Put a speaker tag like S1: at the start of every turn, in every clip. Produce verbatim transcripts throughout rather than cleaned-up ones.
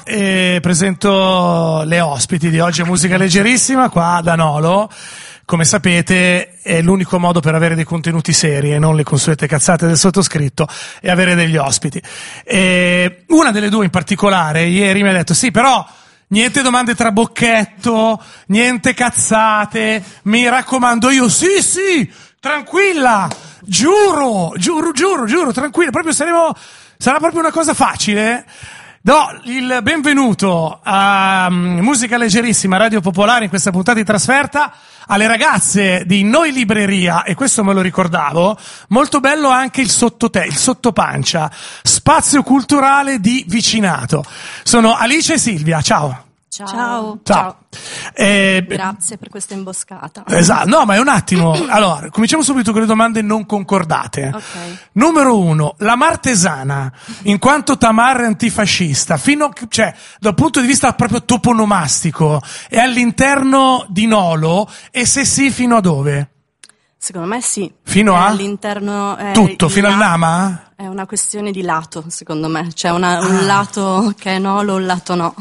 S1: e presento le ospiti di oggi a Musica Leggerissima qua da Nolo. Come sapete è l'unico modo per avere dei contenuti seri e non le consuete cazzate del sottoscritto e avere degli ospiti. E una delle due in particolare ieri mi ha detto sì, però niente domande trabocchetto, niente cazzate, mi raccomando. Io sì sì, tranquilla, giuro, giuro, giuro, giuro, tranquilla, proprio saremo, sarà proprio una cosa facile. Do il benvenuto a Musica Leggerissima, Radio Popolare, in questa puntata di trasferta, alle ragazze di Noi Libreria, e questo me lo ricordavo, molto bello anche il sottote, il sottopancia, spazio culturale di vicinato. Sono Alice e Silvia, ciao.
S2: Ciao.
S1: Ciao.
S2: Ciao.
S1: Eh,
S2: Grazie per questa imboscata.
S1: Esatto, no, ma è un attimo. Allora, cominciamo subito con le domande non concordate.
S2: Okay.
S1: Numero uno, la Martesana, in quanto tamarra antifascista, fino a, cioè, dal punto di vista proprio toponomastico, è all'interno di Nolo, e se sì, fino a dove?
S2: Secondo me sì.
S1: Fino
S2: è
S1: a?
S2: All'interno. È
S1: Tutto, fino al
S2: lato,
S1: Nama?
S2: È una questione di lato, secondo me. C'è una, un ah. lato che è Nolo, un lato no.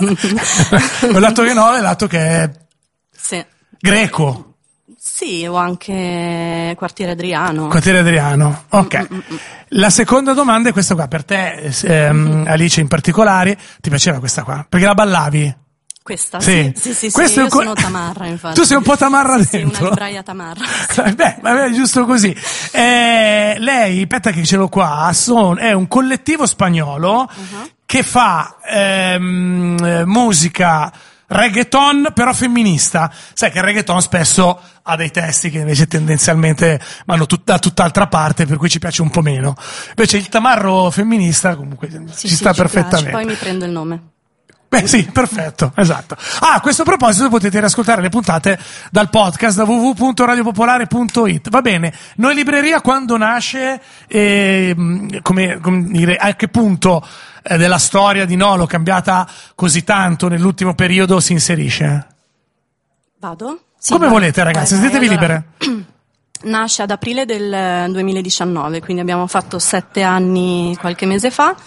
S1: Un lato che è Nolo e un lato che è
S2: sì.
S1: greco.
S2: Sì, o anche Quartiere Adriano.
S1: Quartiere Adriano, ok.
S2: Mm-mm-mm.
S1: La seconda domanda è questa qua, per te, ehm, Alice in particolare, ti piaceva questa qua? Perché la ballavi?
S2: Questa?
S1: Sì,
S2: sì, sì, sì,
S1: Questo
S2: sì.
S1: è
S2: io
S1: co-
S2: sono tamarra, infatti.
S1: Tu sei un po' tamarra
S2: sì,
S1: dentro?
S2: Sì, una libraia tamarra.
S1: Beh, vabbè, giusto così. Eh, lei, aspetta che ce l'ho qua, son, è un collettivo spagnolo uh-huh. che fa ehm, musica reggaeton però femminista. Sai che il reggaeton spesso ha dei testi che invece tendenzialmente vanno tut- da tutt'altra parte, per cui ci piace un po' meno. Invece il tamarro femminista comunque
S2: sì,
S1: ci
S2: sì,
S1: sta
S2: ci
S1: perfettamente.
S2: Piace. Poi mi prendo il nome.
S1: Beh sì, perfetto, esatto. Ah, a questo proposito potete riascoltare le puntate dal podcast da w w w punto radio popolare punto i t. Va bene, Noi Libreria quando nasce, e, come, come dire, a che punto eh, della storia di Nolo, cambiata così tanto nell'ultimo periodo, si inserisce?
S2: Vado? Sì,
S1: come
S2: vado.
S1: volete ragazzi,
S2: vai, vai,
S1: sentitevi
S2: allora,
S1: libere.
S2: Nasce ad aprile del duemiladiciannove, quindi abbiamo fatto sette anni qualche mese fa.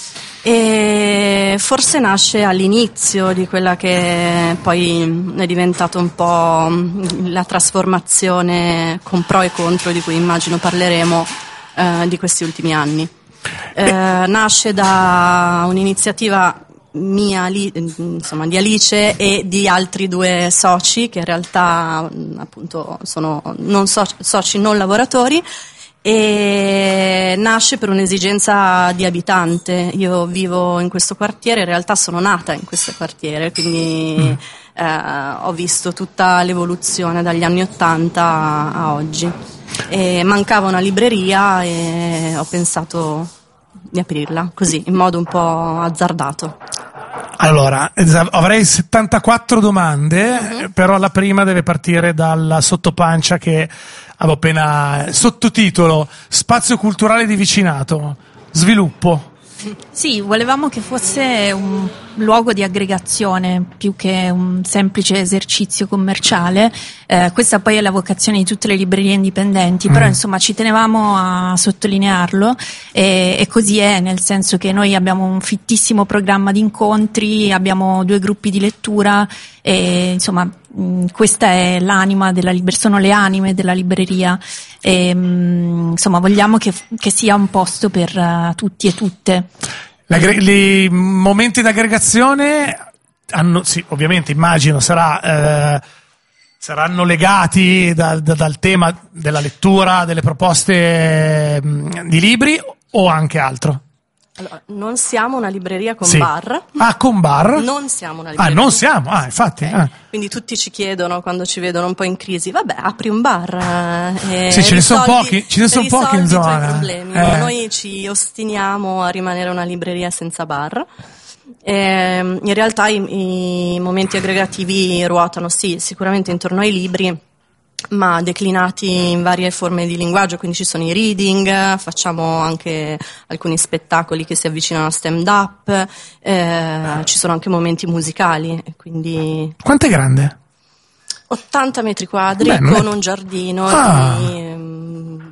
S2: E forse nasce all'inizio di quella che poi è diventato un po' la trasformazione con pro e contro, di cui immagino parleremo, eh, di questi ultimi anni. Eh, nasce da un'iniziativa mia, insomma, di Alice e di altri due soci che in realtà appunto sono non so- soci non lavoratori. E nasce per un'esigenza di abitante. Io vivo in questo quartiere, in realtà sono nata in questo quartiere, quindi mm. eh, ho visto tutta l'evoluzione dagli anni Ottanta a oggi. E mancava una libreria e ho pensato di aprirla così, in modo un po' azzardato.
S1: Allora, avrei settantaquattro domande, uh-huh. però la prima deve partire dalla sottopancia che avevo appena, sottotitolo Spazio culturale di vicinato, sviluppo.
S3: Sì, volevamo che fosse un luogo di aggregazione più che un semplice esercizio commerciale. Eh, questa poi è la vocazione di tutte le librerie indipendenti, mm. però insomma ci tenevamo a sottolinearlo e, e così è, nel senso che noi abbiamo un fittissimo programma di incontri, abbiamo due gruppi di lettura e insomma mh, questa è l'anima della libreria, sono le anime della libreria e mh, insomma vogliamo che, che sia un posto per uh, tutti e tutte.
S1: I momenti d'aggregazione hanno, sì, ovviamente immagino sarà eh, saranno legati da, da, dal tema della lettura, delle proposte mh, di libri o anche altro?
S2: Allora, non siamo una libreria con
S1: sì.
S2: bar.
S1: Ah, con bar?
S2: Non siamo una libreria.
S1: Ah, non siamo? Ah, infatti.
S2: Okay.
S1: Ah.
S2: Quindi tutti ci chiedono, quando ci vedono un po' in crisi, vabbè, apri un bar. Eh,
S1: sì, ce ne sono
S2: risolvi,
S1: pochi, ce ne sono pochi in zona.
S2: Problemi.
S1: Eh.
S2: Noi ci ostiniamo a rimanere una libreria senza bar. Eh, in realtà i, i momenti aggregativi ruotano, sì, sicuramente intorno ai libri, ma declinati in varie forme di linguaggio, quindi ci sono i reading, facciamo anche alcuni spettacoli che si avvicinano a stand up, eh, ci sono anche momenti musicali, quindi
S1: quanto è grande?
S2: ottanta metri quadri. Beh, con è... un giardino
S1: ah.
S2: di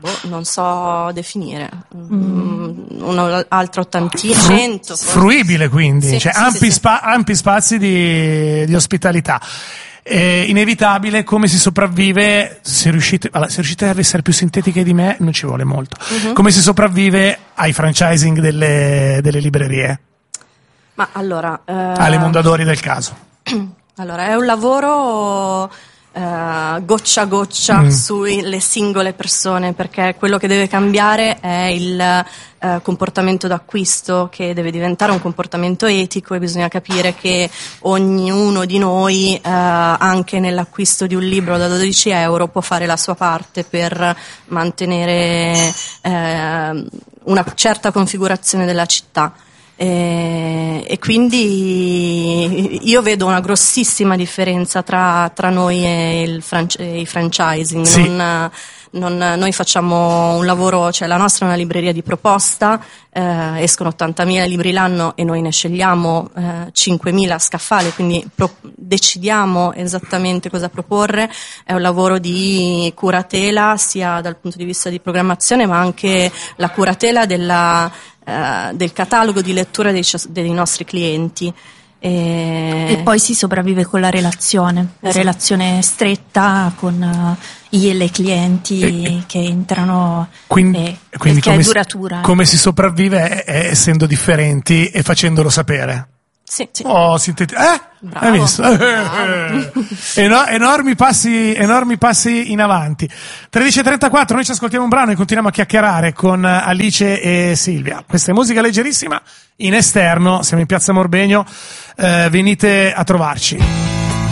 S2: boh, non so definire, mm. un altro ottantino, cento.
S1: Fruibile quindi,
S2: sì,
S1: cioè
S2: sì,
S1: ampi,
S2: sì,
S1: spa-
S2: sì.
S1: ampi spazi di, di ospitalità. È inevitabile. Come si sopravvive? Se riuscite, allora, se riuscite ad essere più sintetiche di me, non ci vuole molto. Uh-huh. Come si sopravvive ai franchising delle, delle librerie?
S2: Ma allora, eh...
S1: alle Mondadori del caso.
S2: Allora, è un lavoro uh, goccia a goccia mm. sulle singole persone, perché quello che deve cambiare è il uh, comportamento d'acquisto, che deve diventare un comportamento etico, e bisogna capire che ognuno di noi, uh, anche nell'acquisto di un libro da dodici euro, può fare la sua parte per mantenere uh, una certa configurazione della città. E, e quindi io vedo una grossissima differenza tra, tra noi e, il franch- e i franchising.
S1: Sì.
S2: Non, non, noi facciamo un lavoro, cioè la nostra è una libreria di proposta, eh, escono ottantamila libri l'anno e noi ne scegliamo eh, cinquemila scaffali, quindi pro- decidiamo esattamente cosa proporre. È un lavoro di curatela sia dal punto di vista di programmazione, ma anche la curatela della Uh, del catalogo di lettura dei, dei nostri clienti. E...
S3: e poi si sopravvive con la relazione, la esatto. relazione stretta con uh, i e le clienti e, che entrano,
S1: quindi,
S3: e,
S1: quindi
S3: e che
S1: come
S3: è duratura.
S1: Si, come si sopravvive è, è essendo differenti e facendolo sapere.
S2: Sì, sì.
S1: Oh, sinteti- eh?
S2: Bravo.
S1: Hai visto? Eno- enormi passi, enormi passi in avanti. tredici e trentaquattro, noi ci ascoltiamo un brano e continuiamo a chiacchierare con Alice e Silvia. Questa è musica leggerissima in esterno, siamo in Piazza Morbegno, eh, venite a trovarci.